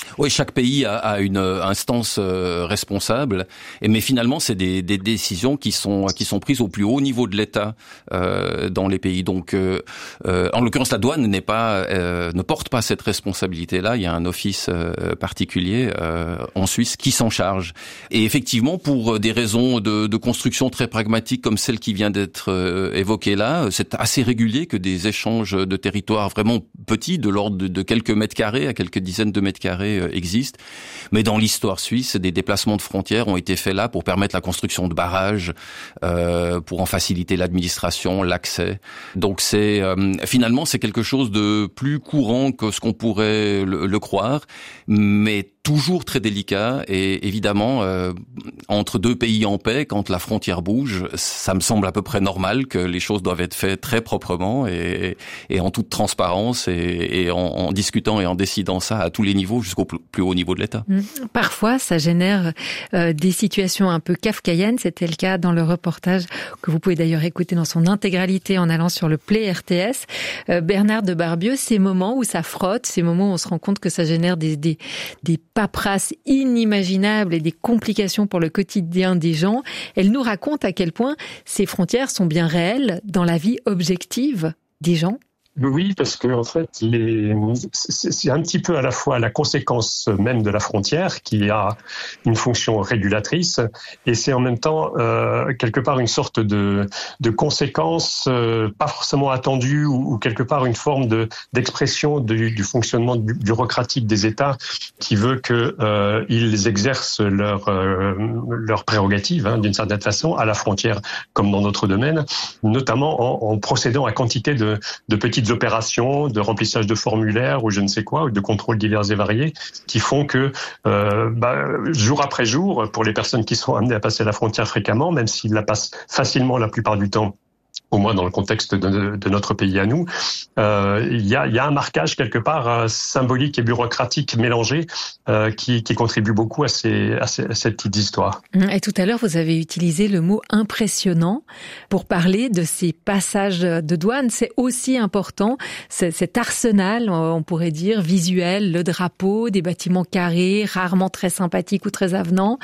Oui, chaque pays a une instance responsable, mais finalement c'est des décisions qui sont prises au plus haut niveau de l'État dans les pays. Donc, en l'occurrence, la douane ne porte pas cette responsabilité-là. Il y a un office particulier en Suisse qui s'en charge. Et effectivement, pour des raisons de construction très pragmatiques comme celle qui vient d'être évoquée là, c'est assez régulier que des échanges de territoires vraiment petits, de l'ordre de quelques mètres carrés à quelques dizaines de mètres carrés existent. Mais dans l'histoire suisse, des déplacements de frontières ont été faits là pour permettre la construction de barrages, pour en faciliter l'administration, l'accès. Donc finalement c'est quelque chose de plus courant que ce qu'on pourrait le croire, mais toujours très délicat. Et évidemment, entre deux pays en paix, quand la frontière bouge, ça me semble à peu près normal que les choses doivent être faites très proprement et en toute transparence et en discutant et en décidant ça à tous les niveaux jusqu'au plus haut niveau de l'État. Parfois, ça génère des situations un peu kafkaïennes. C'était le cas dans le reportage que vous pouvez d'ailleurs écouter dans son intégralité en allant sur le Play RTS. Bernard de Barbieux, ces moments où ça frotte, ces moments où on se rend compte que ça génère des paperasses inimaginables et des complications pour le quotidien des gens, elle nous raconte à quel point ces frontières sont bien réelles dans la vie objective des gens. Oui, parce que en fait, c'est un petit peu à la fois la conséquence même de la frontière qui a une fonction régulatrice, et c'est en même temps quelque part une sorte de conséquence pas forcément attendue ou quelque part une forme d'expression du fonctionnement bureaucratique des États qui veut que ils exercent leurs prérogatives d'une certaine façon à la frontière comme dans d'autres domaines, notamment en procédant à quantité de petites opérations de remplissage de formulaires ou je ne sais quoi, ou de contrôles divers et variés qui font que jour après jour, pour les personnes qui sont amenées à passer la frontière fréquemment, même s'ils la passent facilement la plupart du temps, au moins dans le contexte de notre pays à nous, il y a un marquage quelque part symbolique et bureaucratique mélangé qui contribue beaucoup à cette petite histoire. Et tout à l'heure, vous avez utilisé le mot impressionnant pour parler de ces passages de douane. C'est aussi important, cet arsenal, on pourrait dire, visuel, le drapeau, des bâtiments carrés, rarement très sympathiques ou très avenants.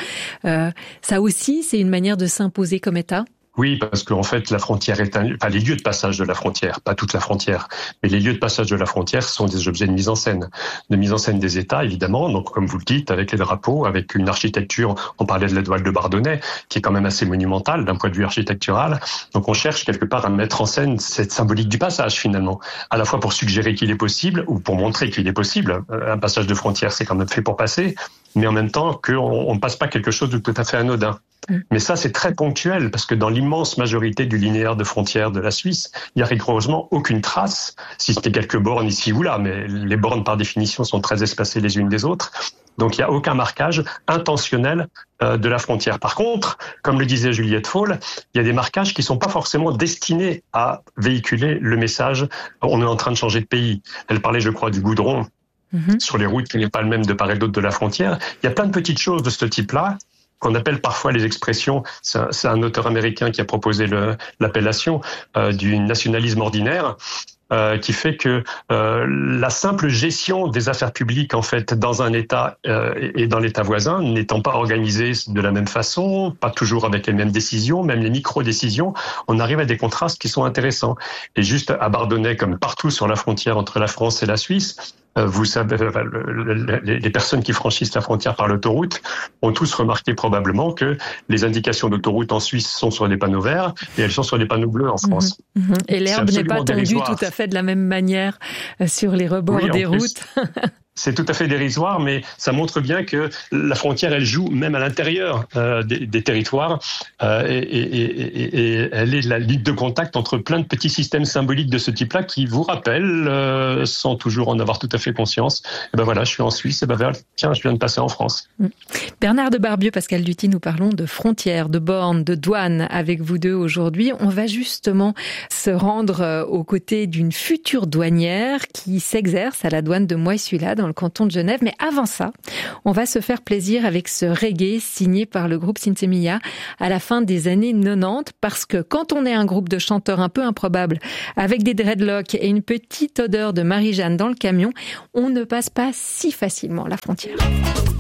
Ça aussi, c'est une manière de s'imposer comme État ? Oui, parce qu'en fait, la frontière les lieux de passage de la frontière, pas toute la frontière, mais les lieux de passage de la frontière sont des objets de mise en scène des États, évidemment. Donc, comme vous le dites, avec les drapeaux, avec une architecture, on parlait de l'étoile de Bardonnay, qui est quand même assez monumentale d'un point de vue architectural. Donc, on cherche quelque part à mettre en scène cette symbolique du passage, finalement, à la fois pour suggérer qu'il est possible ou pour montrer qu'il est possible. Un passage de frontière, c'est quand même fait pour passer, mais en même temps qu'on ne passe pas quelque chose de tout à fait anodin. Mais ça, c'est très ponctuel, parce que dans l'immense majorité du linéaire de frontières de la Suisse, il n'y a rigoureusement aucune trace, si c'était quelques bornes ici ou là, mais les bornes, par définition, sont très espacées les unes des autres. Donc, il n'y a aucun marquage intentionnel de la frontière. Par contre, comme le disait Juliette Faul, il y a des marquages qui ne sont pas forcément destinés à véhiculer le message « on est en train de changer de pays ». Elle parlait, je crois, du goudron sur les routes qui n'est pas le même de part et d'autre de la frontière. Il y a plein de petites choses de ce type-là qu'on appelle parfois les expressions, c'est un auteur américain qui a proposé l'appellation du nationalisme ordinaire, qui fait que la simple gestion des affaires publiques en fait dans un État et dans l'État voisin n'étant pas organisée de la même façon, pas toujours avec les mêmes décisions, même les micro-décisions, on arrive à des contrastes qui sont intéressants. Et juste à Bardonnay, comme partout sur la frontière entre la France et la Suisse, vous savez, les personnes qui franchissent la frontière par l'autoroute ont tous remarqué probablement que les indications d'autoroute en Suisse sont sur des panneaux verts et elles sont sur des panneaux bleus en France. Et l'herbe n'est pas tendue tout à fait de la même manière sur les rebords des routes. C'est tout à fait dérisoire, mais ça montre bien que la frontière, elle joue même à l'intérieur des territoires et elle est la ligne de contact entre plein de petits systèmes symboliques de ce type-là qui vous rappellent, sans toujours en avoir tout à fait conscience, et ben voilà, je suis en Suisse, et ben tiens, je viens de passer en France. Bernard de Barbieux, Pascal Luthy, nous parlons de frontières, de bornes, de douanes avec vous deux aujourd'hui. On va justement se rendre aux côtés d'une future douanière qui s'exerce à la douane de Moissulade dans le canton de Genève. Mais avant ça, on va se faire plaisir avec ce reggae signé par le groupe Sinsemilla à la fin des années 90, parce que quand on est un groupe de chanteurs un peu improbables, avec des dreadlocks et une petite odeur de Marie-Jeanne dans le camion, on ne passe pas si facilement la frontière.